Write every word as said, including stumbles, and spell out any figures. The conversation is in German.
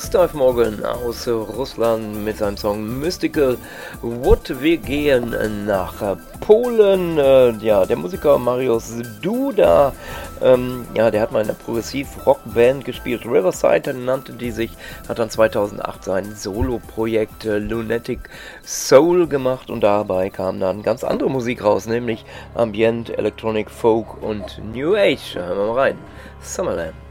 Gustav Morgan aus Russland mit seinem Song Mystical Wood. Wir gehen nach Polen. Äh, ja, der Musiker Mariusz Duda, ähm, ja, der hat mal in einer Progressiv-Rock-Band gespielt. Riverside nannte die sich, hat dann zweitausendacht sein Solo-Projekt äh, Lunatic Soul gemacht und dabei kam dann ganz andere Musik raus, nämlich Ambient, Electronic Folk und New Age. Hören wir mal rein. Summerland.